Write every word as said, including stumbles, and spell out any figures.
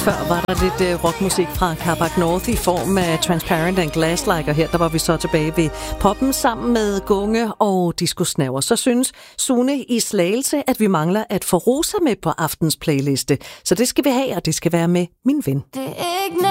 Før var der lidt uh, rockmusik fra Carbac North i form af Transparent and Glass-like, og her der var vi så tilbage ved poppen sammen med Gunge og Disco Snæver. Så synes Sune i Slagelse, at vi mangler at få Rosa med på aftens playliste. Så det skal vi have, og det skal være med Min Ven. Det er ikke